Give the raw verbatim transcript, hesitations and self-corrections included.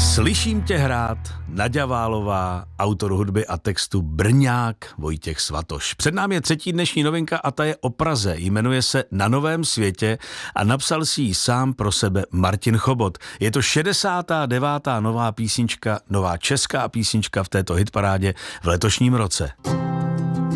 Slyším tě hrát, Naďa Válová, autor hudby a textu Brňák Vojtěch Svatoš. Před námi je třetí dnešní novinka a ta je o Praze. Jmenuje se Na novém světě a napsal si ji sám pro sebe Martin Chobot. Je to šedesátá devátá nová písnička, nová česká písnička v této hitparádě v letošním roce.